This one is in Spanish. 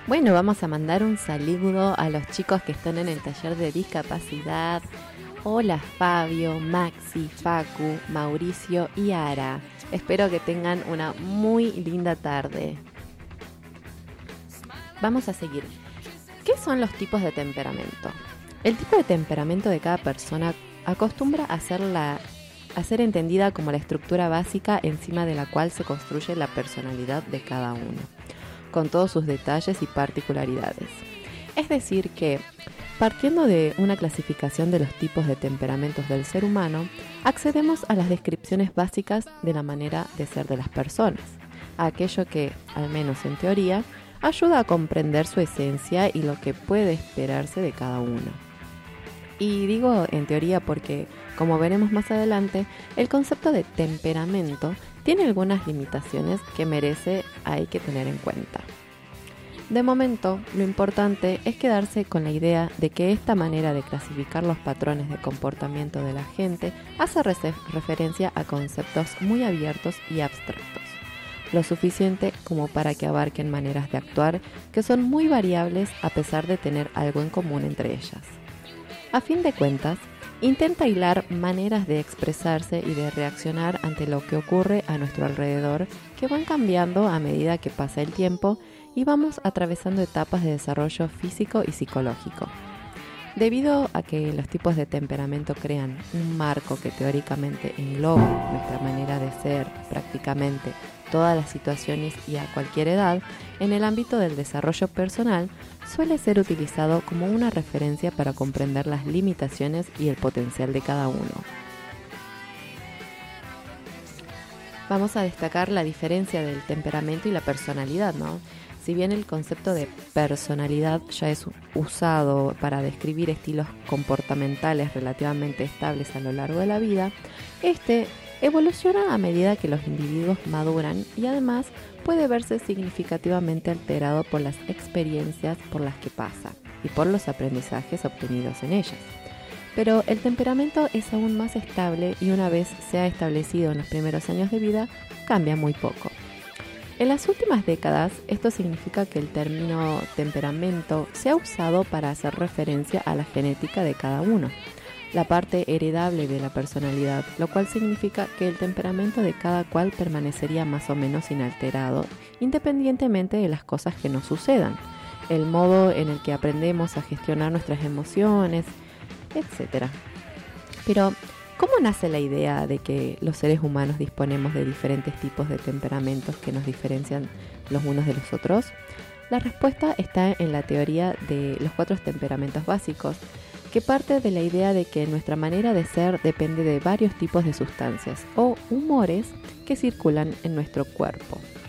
Bueno, vamos a mandar un saludo a los chicos que están en el taller de discapacidad. Hola Fabio, Maxi, Facu, Mauricio y Ara. Espero que tengan una muy linda tarde. Vamos a seguir. ¿Qué son los tipos de temperamento? El tipo de temperamento de cada persona acostumbra a ser entendida como la estructura básica encima de la cual se construye la personalidad de cada uno, con todos sus detalles y particularidades. Es decir que, partiendo de una clasificación de los tipos de temperamentos del ser humano, accedemos a las descripciones básicas de la manera de ser de las personas, a aquello que, al menos en teoría, ayuda a comprender su esencia y lo que puede esperarse de cada uno. Y digo en teoría porque, como veremos más adelante, el concepto de temperamento tiene algunas limitaciones que hay que tener en cuenta. De momento, lo importante es quedarse con la idea de que esta manera de clasificar los patrones de comportamiento de la gente hace referencia a conceptos muy abiertos y abstractos, lo suficiente como para que abarquen maneras de actuar que son muy variables a pesar de tener algo en común entre ellas. A fin de cuentas, intenta hilar maneras de expresarse y de reaccionar ante lo que ocurre a nuestro alrededor que van cambiando a medida que pasa el tiempo y vamos atravesando etapas de desarrollo físico y psicológico. Debido a que los tipos de temperamento crean un marco que teóricamente engloba nuestra manera de ser prácticamente todas las situaciones y a cualquier edad, en el ámbito del desarrollo personal suele ser utilizado como una referencia para comprender las limitaciones y el potencial de cada uno. Vamos a destacar la diferencia del temperamento y la personalidad, ¿no? Si bien el concepto de personalidad ya es usado para describir estilos comportamentales relativamente estables a lo largo de la vida, este evoluciona a medida que los individuos maduran y además puede verse significativamente alterado por las experiencias por las que pasa y por los aprendizajes obtenidos en ellas. Pero el temperamento es aún más estable y una vez se ha establecido en los primeros años de vida, cambia muy poco. En las últimas décadas, esto significa que el término temperamento se ha usado para hacer referencia a la genética de cada uno, la parte heredable de la personalidad, lo cual significa que el temperamento de cada cual permanecería más o menos inalterado, independientemente de las cosas que nos sucedan, el modo en el que aprendemos a gestionar nuestras emociones, etc. Pero, ¿cómo nace la idea de que los seres humanos disponemos de diferentes tipos de temperamentos que nos diferencian los unos de los otros? La respuesta está en la teoría de los 4 temperamentos básicos, que parte de la idea de que nuestra manera de ser depende de varios tipos de sustancias o humores que circulan en nuestro cuerpo.